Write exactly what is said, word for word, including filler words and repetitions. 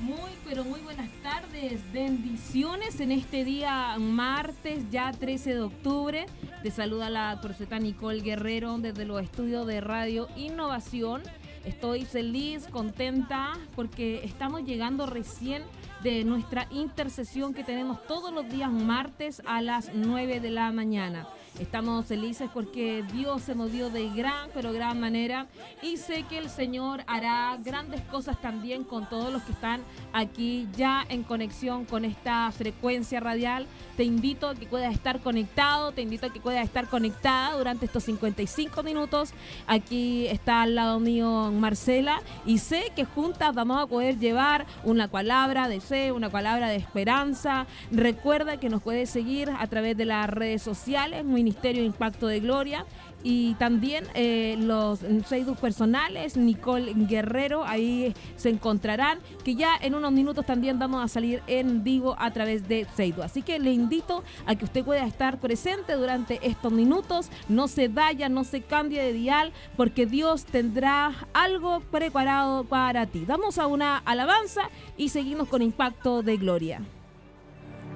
Muy, pero muy buenas tardes, bendiciones en este día martes, ya trece de octubre. Te saluda la profeta Nicole Guerrero desde los estudios de Radio Innovación. Estoy feliz, contenta, porque estamos llegando recién de nuestra intercesión que tenemos todos los días martes a las nueve de la mañana. Estamos felices porque Dios se movió de gran, pero gran manera y sé que el Señor hará grandes cosas también con todos los que están aquí ya en conexión con esta frecuencia radial. Te invito a que puedas estar conectado, te invito a que puedas estar conectada durante estos cincuenta y cinco minutos. Aquí está al lado mío Marcela y sé que juntas vamos a poder llevar una palabra de fe, una palabra de esperanza. Recuerda que nos puedes seguir a través de las redes sociales, Ministerio Impacto de Gloria, y también eh, los Facebook personales, Nicole Guerrero, ahí se encontrarán, que ya en unos minutos también vamos a salir en vivo a través de Facebook. Así que le invito a que usted pueda estar presente durante estos minutos, no se vaya, no se cambie de dial, porque Dios tendrá algo preparado para ti. Vamos a una alabanza y seguimos con Impacto de Gloria.